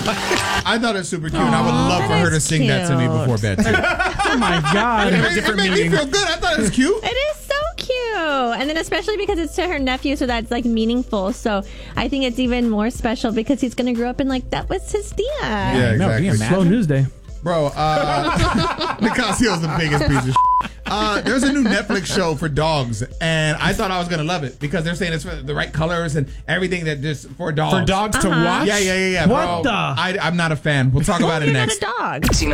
I thought it was super cute, and I would love for her to sing that to me before bed, too. Oh, my God. It made me feel good. I thought it was cute. It is so cute. And then especially because it's to her nephew, so that's like meaningful. So I think it's even more special because he's going to grow up and like that was his dad. Yeah, exactly. Slow news day. Bro, Nicasio's the biggest piece of shit. There's a new Netflix show for dogs, and I thought I was going to love it because they're saying it's for the right colors and everything that just for dogs. For dogs to watch? Yeah. What bro. the? I'm not a fan. We'll talk about it You're next. not a dog.